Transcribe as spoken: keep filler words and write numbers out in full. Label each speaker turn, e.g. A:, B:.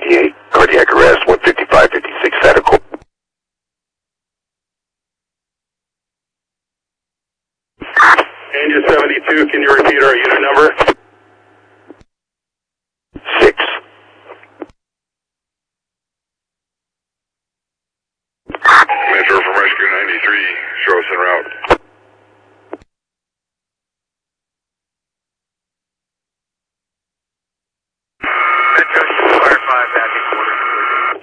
A: ninety-eight, cardiac arrest, one fifty-five fifty-six, Satico.
B: Angel seventy-two, can you repeat our unit number?
A: Six.
C: Metro from Rescue ninety-three, show us en route.